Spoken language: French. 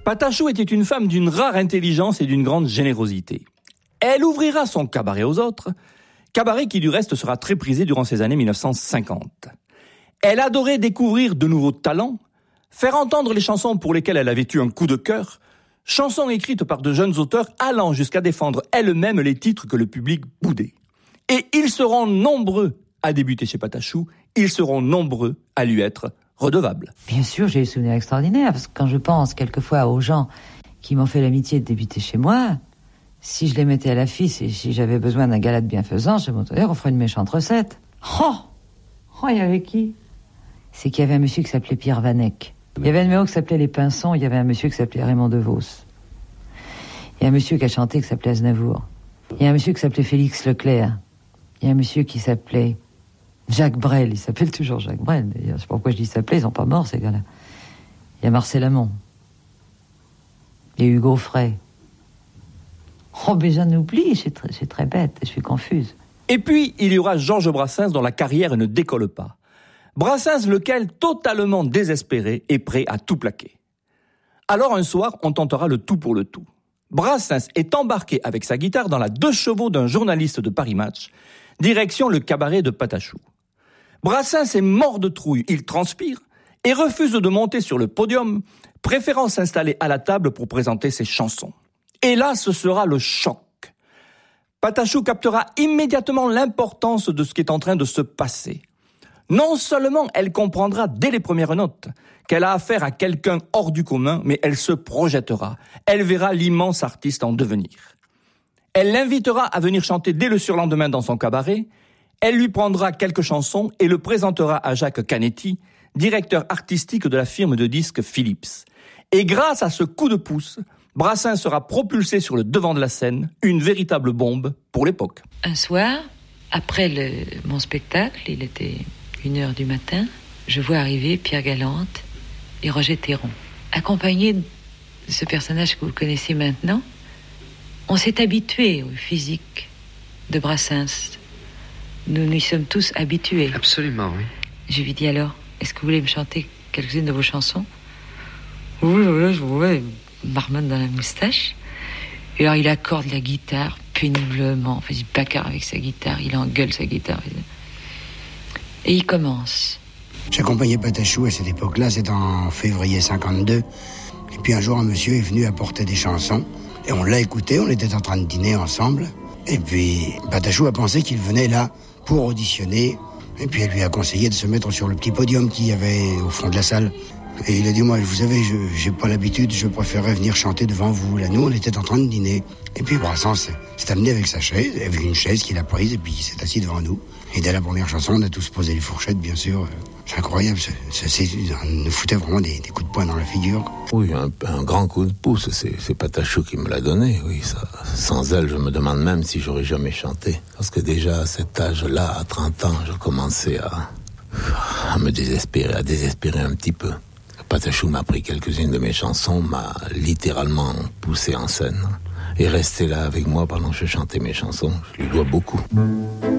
Patachou était une femme d'une rare intelligence et d'une grande générosité. Elle ouvrira son cabaret aux autres, cabaret qui du reste sera très prisé durant ces années 1950. Elle adorait découvrir de nouveaux talents, faire entendre les chansons pour lesquelles elle avait eu un coup de cœur, chansons écrites par de jeunes auteurs allant jusqu'à défendre elle-même les titres que le public boudait. Et ils seront nombreux à débuter chez Patachou, ils seront nombreux à lui être redevables. Bien sûr, j'ai des souvenirs extraordinaires, parce que quand je pense quelquefois aux gens qui m'ont fait l'amitié de débuter chez moi, si je les mettais à l'affiche et si j'avais besoin d'un gala de bienfaisance, je m'entendais qu'on ferait une méchante recette. Il y avait qui? C'est qu'il y avait un monsieur qui s'appelait Pierre Vanek. Il y avait un numéro qui s'appelait Les Pinsons, il y avait un monsieur qui s'appelait Raymond DeVos. Il y a un monsieur qui a chanté qui s'appelait Aznavour. Il y a un monsieur qui s'appelait Félix Leclerc. Il y a un monsieur qui s'appelait Jacques Brel. Il s'appelle toujours Jacques Brel, d'ailleurs. Je sais pas pourquoi je dis s'appelait, ils sont pas morts, ces gars-là. Il y a Marcel Amont. Il y a Hugo Frey. Mais j'en oublie, c'est très bête, je suis confuse. Et puis, il y aura Georges Brassens dont la carrière ne décolle pas. Brassens, lequel, totalement désespéré, est prêt à tout plaquer. Alors un soir, on tentera le tout pour le tout. Brassens est embarqué avec sa guitare dans la 2 chevaux d'un journaliste de Paris Match, direction le cabaret de Patachou. Brassens est mort de trouille, il transpire et refuse de monter sur le podium, préférant s'installer à la table pour présenter ses chansons. Et là, ce sera le choc. Patachou captera immédiatement l'importance de ce qui est en train de se passer. Non seulement elle comprendra dès les premières notes qu'elle a affaire à quelqu'un hors du commun, mais elle se projettera. Elle verra l'immense artiste en devenir. Elle l'invitera à venir chanter dès le surlendemain dans son cabaret. Elle lui prendra quelques chansons et le présentera à Jacques Canetti, directeur artistique de la firme de disques Philips. Et grâce à ce coup de pouce, Brassens sera propulsé sur le devant de la scène, une véritable bombe pour l'époque. Un soir, après mon spectacle, il était 1h du matin, je vois arriver Pierre Galante et Roger Théron. Accompagnés de ce personnage que vous connaissez maintenant, on s'est habitué au physique de Brassens. Nous y sommes tous habitués. Absolument, oui. Je lui dis alors, est-ce que vous voulez me chanter quelques-unes de vos chansons? Oui, je voulais. Marmonne dans la moustache. Et alors il accorde la guitare péniblement, il bacarre avec sa guitare, il engueule sa guitare. Et il commence. J'accompagnais Patachou à cette époque-là, c'est en février 52. Et puis un jour, un monsieur est venu apporter des chansons. Et on l'a écouté, on était en train de dîner ensemble. Et puis Patachou a pensé qu'il venait là pour auditionner. Et puis elle lui a conseillé de se mettre sur le petit podium qu'il y avait au fond de la salle. Et il a dit, moi, vous savez, j'ai pas l'habitude, je préférerais venir chanter devant vous. Là, nous, on était en train de dîner. Et puis Brassens s'est amené avec sa chaise, avec une chaise qu'il a prise, et puis il s'est assis devant nous. Et dès la première chanson, on a tous posé les fourchettes, bien sûr. C'est incroyable, on nous foutait vraiment des coups de poing dans la figure. Oui, un grand coup de pouce, c'est Patachou qui me l'a donné, oui. Ça, sans elle, je me demande même si j'aurais jamais chanté. Parce que déjà, à cet âge-là, à 30 ans, je commençais à me désespérer, à désespérer un petit peu. Patachou m'a pris quelques-unes de mes chansons, m'a littéralement poussé en scène et resté là avec moi pendant que je chantais mes chansons. Je lui dois beaucoup.